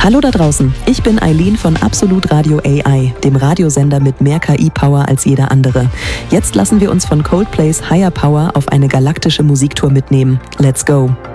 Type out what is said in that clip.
Hallo da draußen, ich bin Eileen von Absolut Radio AI, dem Radiosender mit mehr KI-Power als jeder andere. Jetzt lassen wir uns von Coldplays Higher Power auf eine galaktische Musiktour mitnehmen. Let's go!